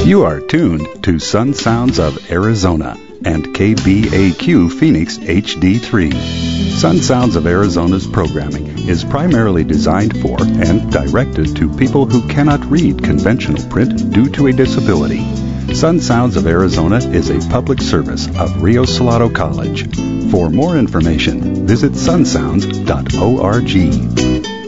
You are tuned to Sun Sounds of Arizona and KBAQ Phoenix HD3. Sun Sounds of Arizona's programming is primarily designed for and directed to people who cannot read conventional print due to a disability. Sun Sounds of Arizona is a public service of Rio Salado College. For more information, visit sunsounds.org.